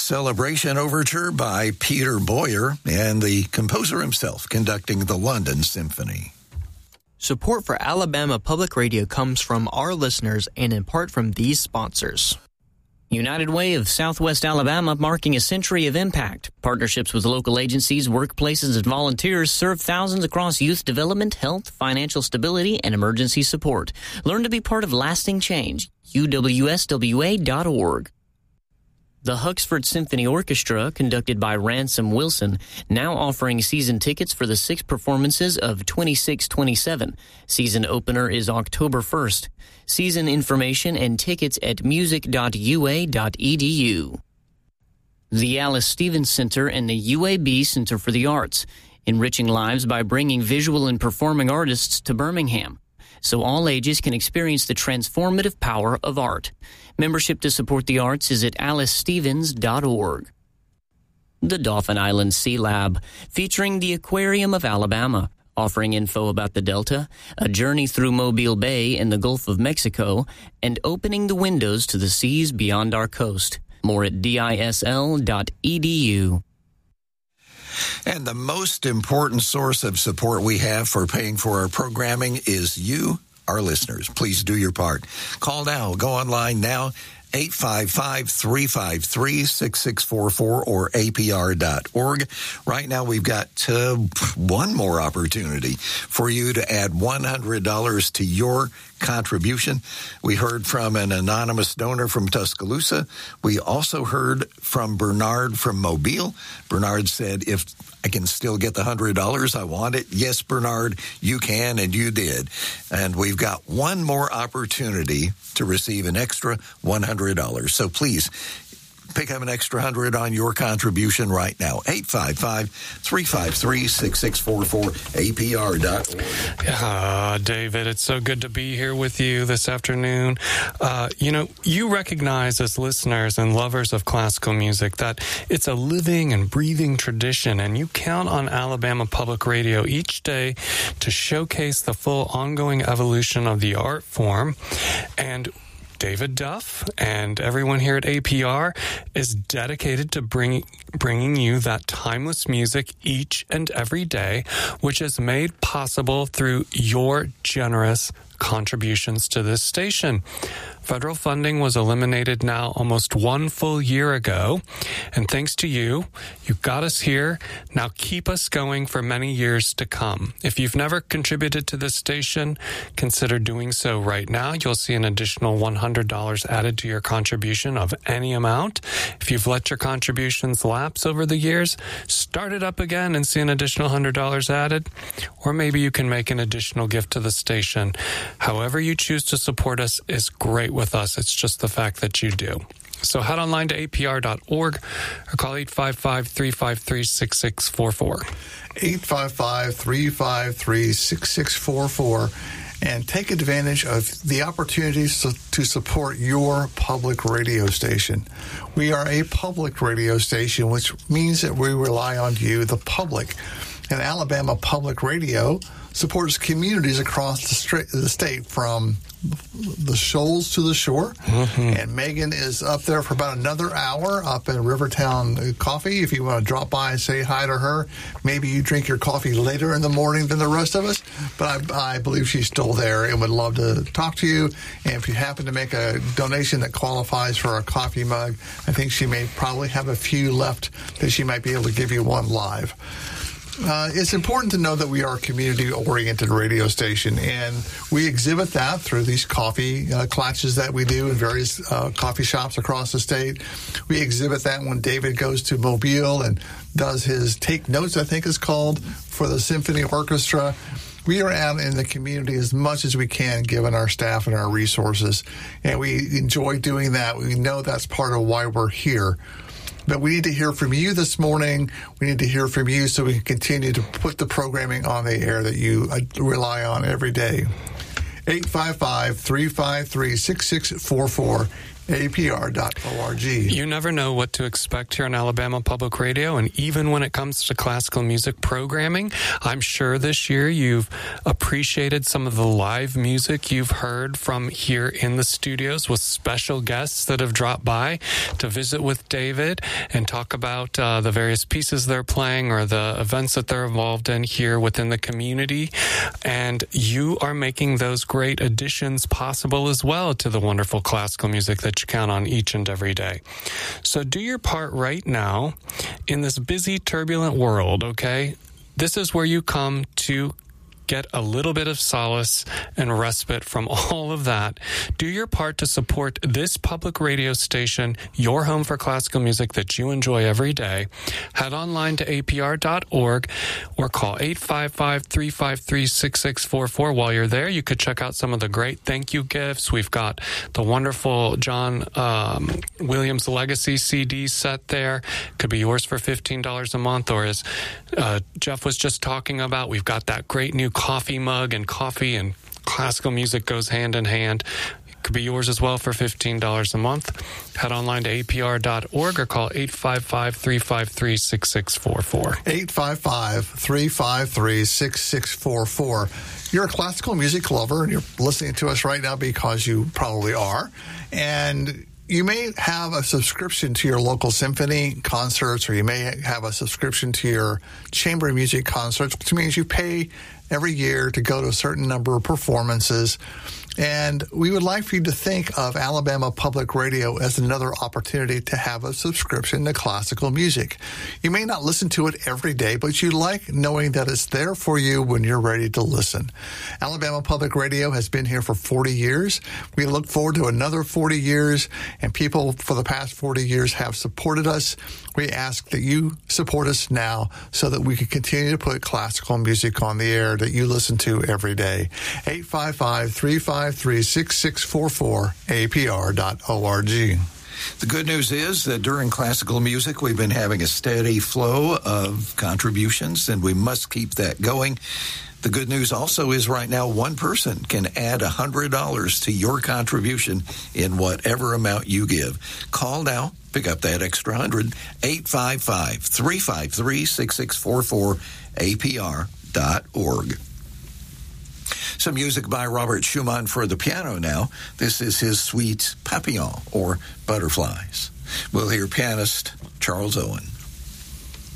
Celebration Overture by Peter Boyer and the composer himself conducting the London Symphony. Support for Alabama Public Radio comes from our listeners and in part from these sponsors. United Way of Southwest Alabama, marking a century of impact. Partnerships with local agencies, workplaces, and volunteers serve thousands across youth development, health, financial stability, and emergency support. Learn to be part of lasting change. UWSWA.org. The Huxford Symphony Orchestra, conducted by Ransom Wilson, now offering season tickets for the 6 performances of 26-27. Season opener is October 1st. Season information and tickets at music.ua.edu. The Alice Stevens Center and the UAB Center for the Arts, enriching lives by bringing visual and performing artists to Birmingham, so all ages can experience the transformative power of art. Membership to support the arts is at alicestevens.org. The Dauphin Island Sea Lab, featuring the Aquarium of Alabama, offering info about the Delta, a journey through Mobile Bay and the Gulf of Mexico, and opening the windows to the seas beyond our coast. More at disl.edu. And the most important source of support we have for paying for our programming is you, our listeners. Please do your part. Call now. Go online now. 855-353-6644 or apr.org. Right now, we've got one more opportunity for you to add $100 to your contribution. We heard from an anonymous donor from Tuscaloosa. We also heard from Bernard from Mobile. Bernard said, if I can still get the $100, I want it. Yes, Bernard, you can, and you did. And we've got one more opportunity to receive an extra $100. So please, pick up an extra $100 on your contribution right now. 855-353-6644, David, it's so good to be here with you this afternoon. You recognize as listeners and lovers of classical music that it's a living and breathing tradition, and you count on Alabama Public Radio each day to showcase the full ongoing evolution of the art form. And David Duff and everyone here at APR is dedicated to bringing you that timeless music each and every day, which is made possible through your generous contributions to this station. Federal funding was eliminated now almost 1 full year ago, and thanks to you, you got us here. Now keep us going for many years to come. If you've never contributed to this station, consider doing so right now. You'll see an additional $100 added to your contribution of any amount. If you've let your contributions lapse over the years, start it up again and see an additional $100 added, or maybe you can make an additional gift to the station. However you choose to support us is great with us. It's just the fact that you do. So head online to apr.org or call 855-353-6644. 855-353-6644 and take advantage of the opportunities to support your public radio station. We are a public radio station, which means that we rely on you, the public. And Alabama Public Radio supports communities across the state, from the shoals to the shore. Mm-hmm. And Megan is up there for about another hour up in Rivertown Coffee. If you want to drop by and say hi to her, maybe you drink your coffee later in the morning than the rest of us. But I believe she's still there and would love to talk to you. And if you happen to make a donation that qualifies for a coffee mug, I think she may probably have a few left that she might be able to give you one live. It's important to know that we are a community-oriented radio station, and we exhibit that through these coffee clutches that we do in various coffee shops across the state. We exhibit that when David goes to Mobile and does his Take Notes, I think is called, for the Symphony Orchestra. We are out in the community as much as we can, given our staff and our resources, and we enjoy doing that. We know that's part of why we're here. But we need to hear from you this morning. We need to hear from you so we can continue to put the programming on the air that you rely on every day. 855-353-6644. APR.org. You never know what to expect here on Alabama Public Radio, and even when it comes to classical music programming, I'm sure this year you've appreciated some of the live music you've heard from here in the studios with special guests that have dropped by to visit with David and talk about the various pieces they're playing or the events that they're involved in here within the community. And you are making those great additions possible as well to the wonderful classical music that you count on each and every day. So do your part right now in this busy, turbulent world, okay? This is where you come to get a little bit of solace and respite from all of that. Do your part to support this public radio station, your home for classical music that you enjoy every day. Head online to apr.org or call 855-353-6644. While you're there, you could check out some of the great thank you gifts. We've got the wonderful John Williams Legacy CD set there. Could be yours for $15 a month, or as Jeff was just talking about, we've got that great new coffee mug, and coffee and classical music goes hand in hand. It could be yours as well for $15 a month. Head online to apr.org or call 855-353-6644. 855-353-6644. You're a classical music lover, and you're listening to us right now because you probably are. And you may have a subscription to your local symphony concerts, or you may have a subscription to your chamber music concerts, which means you pay every year to go to a certain number of performances. And we would like for you to think of Alabama Public Radio as another opportunity to have a subscription to classical music. You may not listen to it every day, but you like knowing that it's there for you when you're ready to listen. Alabama Public Radio has been here for 40 years. We look forward to another 40 years, and people for the past 40 years have supported us. We ask that you support us now so that we can continue to put classical music on the air that you listen to every day. 855-353-6644, apr.org. The good news is that during classical music, we've been having a steady flow of contributions, and we must keep that going. The good news also is right now one person can add $100 to your contribution in whatever amount you give. Call now. Pick up that extra 100. 855-353-6644, apr.org. Some music by Robert Schumann for the piano now. This is his suite Papillon, or Butterflies. We'll hear pianist Charles Owen.